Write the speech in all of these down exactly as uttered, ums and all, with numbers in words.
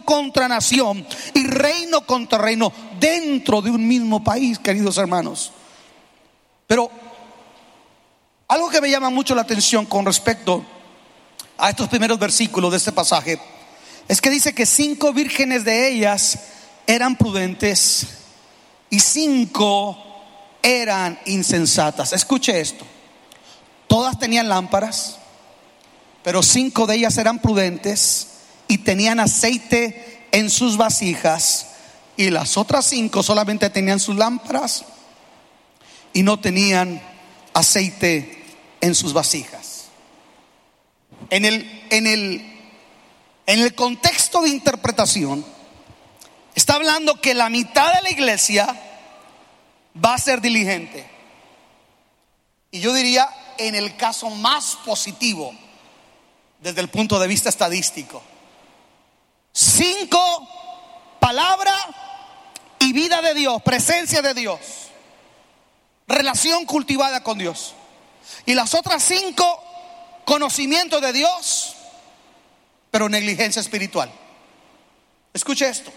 contra nación y reino contra reino dentro de un mismo país, queridos hermanos. Pero algo que me llama mucho la atención con respecto a estos primeros versículos de este pasaje es que dice que cinco vírgenes de ellas eran prudentes y cinco eran insensatas. Escuche esto: todas tenían lámparas, pero cinco de ellas eran prudentes y tenían aceite en sus vasijas, y las otras cinco solamente tenían sus lámparas y no tenían aceite en sus vasijas. En el, en el, en el contexto de interpretación, está hablando que la mitad de la iglesia va a ser diligente. Y yo diría, en el caso más positivo, desde el punto de vista estadístico, cinco, palabra y vida de Dios, presencia de Dios, relación cultivada con Dios. Y las otras cinco, conocimiento de Dios, pero negligencia espiritual. Escuche esto: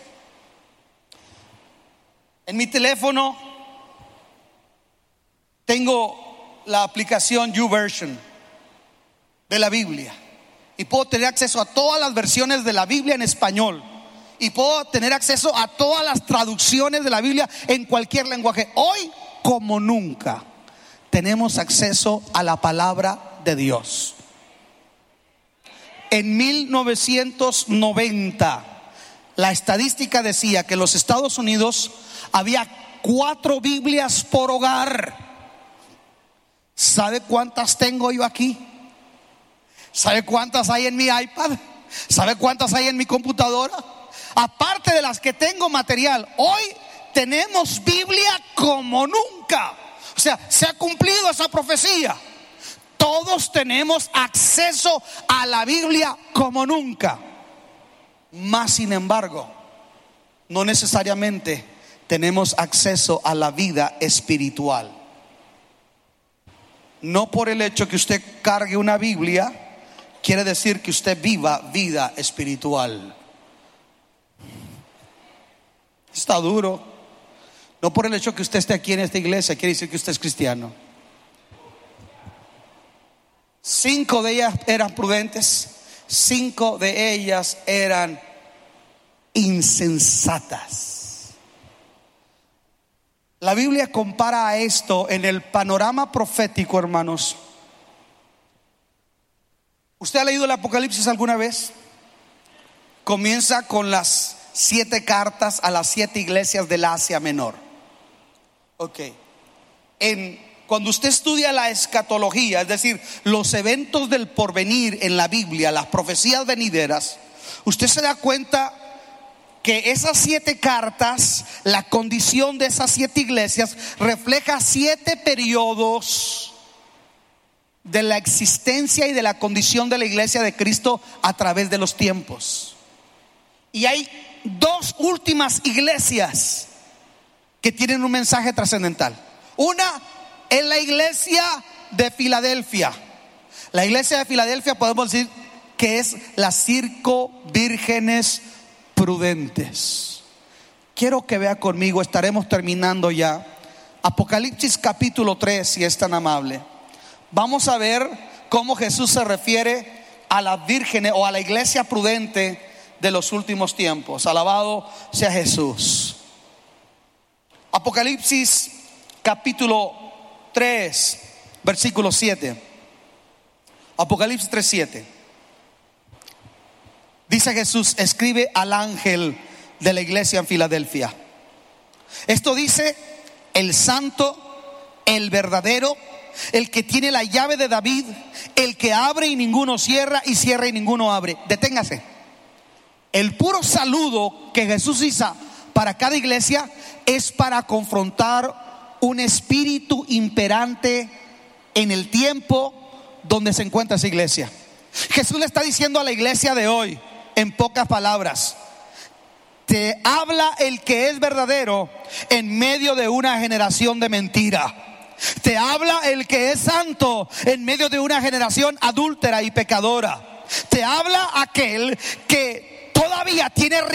en mi teléfono tengo la aplicación YouVersion de la Biblia, y puedo tener acceso a todas las versiones de la Biblia en español, y puedo tener acceso a todas las traducciones de la Biblia en cualquier lenguaje. Hoy, como nunca, tenemos acceso a la palabra de Dios. En mil novecientos noventa, la estadística decía que en los Estados Unidos había cuatro Biblias por hogar. ¿Sabe cuántas tengo yo aquí? ¿Sabe cuántas hay en mi iPad? ¿Sabe cuántas hay en mi computadora? Aparte de las que tengo material, hoy tenemos Biblia como nunca. O sea, se ha cumplido esa profecía. Todos tenemos acceso a la Biblia como nunca. Mas, sin embargo, no necesariamente tenemos acceso a la vida espiritual. No por el hecho que usted cargue una Biblia quiere decir que usted viva vida espiritual. Está duro. No por el hecho que usted esté aquí en esta iglesia quiere decir que usted es cristiano. Cinco de ellas eran prudentes, cinco de ellas eran insensatas. La Biblia compara a esto en el panorama profético, hermanos. ¿Usted ha leído el Apocalipsis alguna vez? Comienza con las siete cartas a las siete iglesias del Asia Menor. Ok. En, cuando usted estudia la escatología, es decir, los eventos del porvenir en la Biblia, las profecías venideras, usted se da cuenta que esas siete cartas, la condición de esas siete iglesias, refleja siete periodos de la existencia y de la condición de la iglesia de Cristo a través de los tiempos. Y hay dos últimas iglesias que tienen un mensaje trascendental. Una es la iglesia de Filadelfia. La iglesia de Filadelfia podemos decir que es las cinco vírgenes prudentes. Quiero que vea conmigo, estaremos terminando ya, Apocalipsis capítulo tres, si es tan amable. Vamos a ver cómo Jesús se refiere a las vírgenes o a la iglesia prudente de los últimos tiempos. Alabado sea Jesús. Apocalipsis capítulo tres, versículo siete. Apocalipsis tres, siete. Dice Jesús: escribe al ángel de la iglesia en Filadelfia. Esto dice el santo, el verdadero, el que tiene la llave de David, el que abre y ninguno cierra, y cierra y ninguno abre. Deténgase. El puro saludo que Jesús hizo para cada iglesia es para confrontar un espíritu imperante en el tiempo donde se encuentra esa iglesia. Jesús le está diciendo a la iglesia de hoy, en pocas palabras: te habla el que es verdadero en medio de una generación de mentira. Te habla el que es santo en medio de una generación adúltera y pecadora. Te habla aquel que todavía tiene